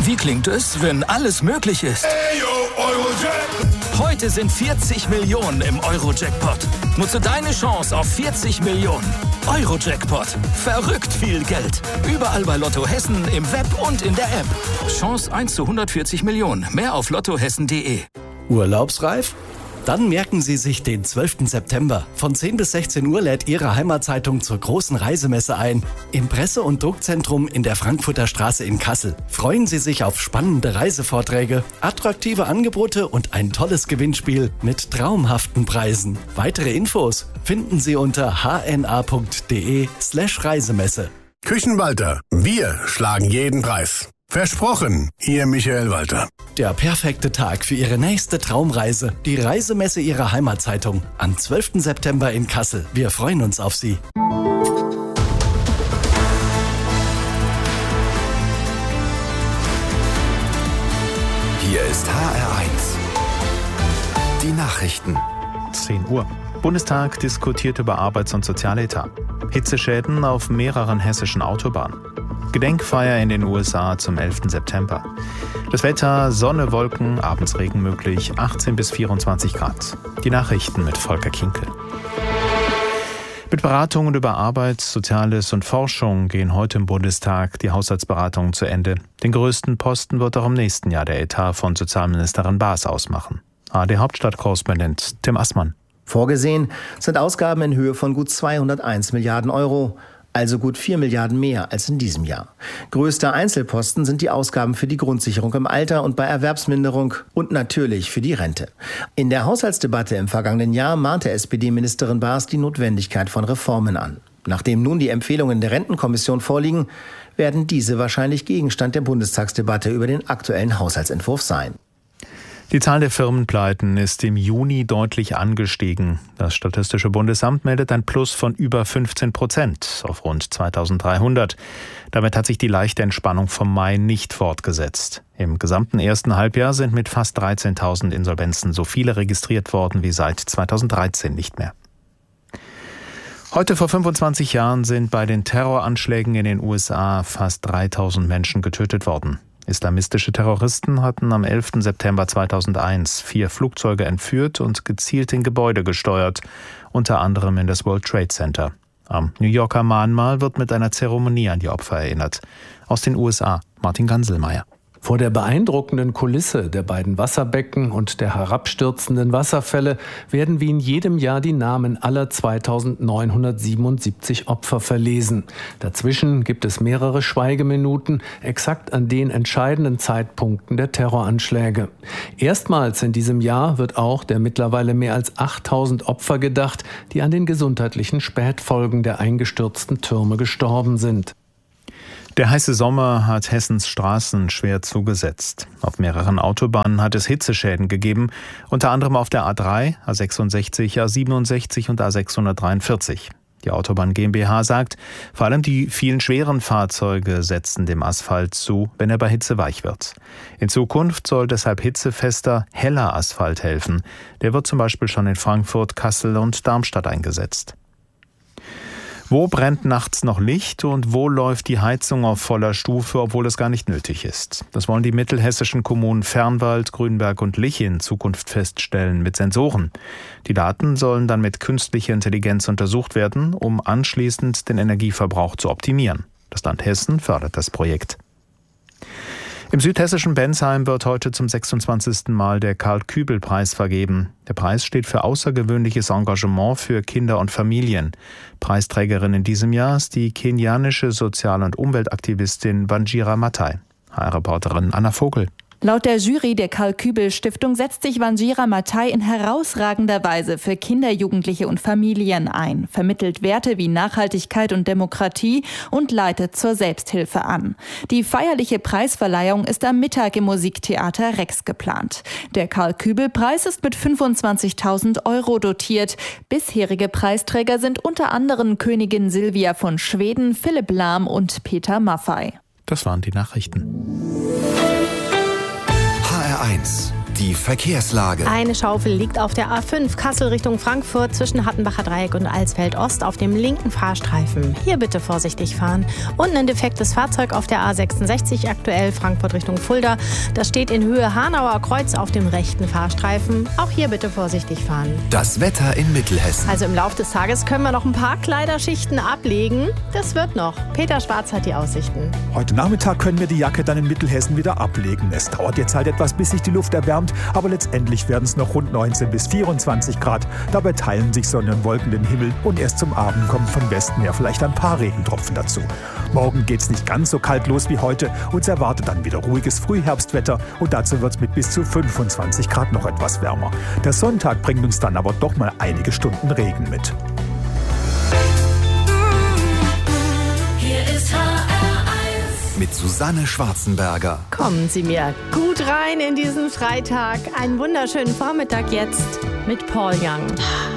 Wie klingt es, wenn alles möglich ist? Heute sind 40 Millionen im Euro-Jackpot. Nutze deine Chance auf 40 Millionen. Euro-Jackpot. Verrückt viel Geld. Überall bei Lotto Hessen, im Web und in der App. Chance 1 zu 140 Millionen. Mehr auf lottohessen.de. Urlaubsreif? Dann merken Sie sich den 12. September. Von 10 bis 16 Uhr lädt Ihre Heimatzeitung zur großen Reisemesse ein. Im Presse- und Druckzentrum in der Frankfurter Straße in Kassel. Freuen Sie sich auf spannende Reisevorträge, attraktive Angebote und ein tolles Gewinnspiel mit traumhaften Preisen. Weitere Infos finden Sie unter hna.de/Reisemesse. Küchenwalter, wir schlagen jeden Preis. Versprochen, Ihr Michael Walter. Der perfekte Tag für Ihre nächste Traumreise. Die Reisemesse Ihrer Heimatzeitung. Am 12. September in Kassel. Wir freuen uns auf Sie. Hier ist HR1. Die Nachrichten. 10 Uhr. Bundestag diskutiert über Arbeits- und Sozialetat. Hitzeschäden auf mehreren hessischen Autobahnen. Gedenkfeier in den USA zum 11. September. Das Wetter, Sonne, Wolken, abends Regen möglich, 18 bis 24 Grad. Die Nachrichten mit Volker Kinkel. Mit Beratungen über Arbeit, Soziales und Forschung gehen heute im Bundestag die Haushaltsberatungen zu Ende. Den größten Posten wird auch im nächsten Jahr der Etat von Sozialministerin Baas ausmachen. ARD-Hauptstadtkorrespondent Tim Assmann. Vorgesehen sind Ausgaben in Höhe von gut 201 Milliarden Euro. Also gut 4 Milliarden mehr als in diesem Jahr. Größter Einzelposten sind die Ausgaben für die Grundsicherung im Alter und bei Erwerbsminderung und natürlich für die Rente. In der Haushaltsdebatte im vergangenen Jahr mahnte SPD-Ministerin Baas die Notwendigkeit von Reformen an. Nachdem nun die Empfehlungen der Rentenkommission vorliegen, werden diese wahrscheinlich Gegenstand der Bundestagsdebatte über den aktuellen Haushaltsentwurf sein. Die Zahl der Firmenpleiten ist im Juni deutlich angestiegen. Das Statistische Bundesamt meldet ein Plus von über 15% auf rund 2300. Damit hat sich die leichte Entspannung vom Mai nicht fortgesetzt. Im gesamten ersten Halbjahr sind mit fast 13.000 Insolvenzen so viele registriert worden wie seit 2013 nicht mehr. Heute vor 25 Jahren sind bei den Terroranschlägen in den USA fast 3.000 Menschen getötet worden. Islamistische Terroristen hatten am 11. September 2001 4 Flugzeuge entführt und gezielt in Gebäude gesteuert, unter anderem in das World Trade Center. Am New Yorker Mahnmal wird mit einer Zeremonie an die Opfer erinnert. Aus den USA, Martin Ganselmeier. Vor der beeindruckenden Kulisse der beiden Wasserbecken und der herabstürzenden Wasserfälle werden wie in jedem Jahr die Namen aller 2977 Opfer verlesen. Dazwischen gibt es mehrere Schweigeminuten, exakt an den entscheidenden Zeitpunkten der Terroranschläge. Erstmals in diesem Jahr wird auch der mittlerweile mehr als 8000 Opfer gedacht, die an den gesundheitlichen Spätfolgen der eingestürzten Türme gestorben sind. Der heiße Sommer hat Hessens Straßen schwer zugesetzt. Auf mehreren Autobahnen hat es Hitzeschäden gegeben, unter anderem auf der A3, A66, A67 und A643. Die Autobahn GmbH sagt, vor allem die vielen schweren Fahrzeuge setzen dem Asphalt zu, wenn er bei Hitze weich wird. In Zukunft soll deshalb hitzefester, heller Asphalt helfen. Der wird zum Beispiel schon in Frankfurt, Kassel und Darmstadt eingesetzt. Wo brennt nachts noch Licht und wo läuft die Heizung auf voller Stufe, obwohl es gar nicht nötig ist? Das wollen die mittelhessischen Kommunen Fernwald, Grünberg und Lich in Zukunft feststellen mit Sensoren. Die Daten sollen dann mit künstlicher Intelligenz untersucht werden, um anschließend den Energieverbrauch zu optimieren. Das Land Hessen fördert das Projekt. Im südhessischen Bensheim wird heute zum 26. Mal der Karl-Kübel-Preis vergeben. Der Preis steht für außergewöhnliches Engagement für Kinder und Familien. Preisträgerin in diesem Jahr ist die kenianische Sozial- und Umweltaktivistin Wanjira Maathai. HR-Reporterin Anna Vogel. Laut der Jury der Karl-Kübel-Stiftung setzt sich Wanjira Maathai in herausragender Weise für Kinder, Jugendliche und Familien ein, vermittelt Werte wie Nachhaltigkeit und Demokratie und leitet zur Selbsthilfe an. Die feierliche Preisverleihung ist am Mittag im Musiktheater Rex geplant. Der Karl-Kübel-Preis ist mit 25.000 € dotiert. Bisherige Preisträger sind unter anderem Königin Silvia von Schweden, Philipp Lahm und Peter Maffay. Das waren die Nachrichten. HR1 Die Verkehrslage. Eine Schaufel liegt auf der A5 Kassel Richtung Frankfurt zwischen Hattenbacher Dreieck und Alsfeld Ost auf dem linken Fahrstreifen. Hier bitte vorsichtig fahren. Und ein defektes Fahrzeug auf der A66 aktuell Frankfurt Richtung Fulda. Das steht in Höhe Hanauer Kreuz auf dem rechten Fahrstreifen. Auch hier bitte vorsichtig fahren. Das Wetter in Mittelhessen. Also im Laufe des Tages können wir noch ein paar Kleiderschichten ablegen. Das wird noch. Peter Schwarz hat die Aussichten. Heute Nachmittag können wir die Jacke dann in Mittelhessen wieder ablegen. Es dauert jetzt halt etwas, bis sich die Luft erwärmt. Aber letztendlich werden es noch rund 19 bis 24 Grad. Dabei teilen sich Sonne und Wolken den Himmel und erst zum Abend kommen von Westen her vielleicht ein paar Regentropfen dazu. Morgen geht es nicht ganz so kalt los wie heute. Uns erwartet dann wieder ruhiges Frühherbstwetter und dazu wird es mit bis zu 25 Grad noch etwas wärmer. Der Sonntag bringt uns dann aber doch mal einige Stunden Regen mit. Hier ist HR1 mit Susanne Schwarzenberger. Kommen Sie mir gut rein in diesen Freitag. Einen wunderschönen Vormittag jetzt mit Paul Young.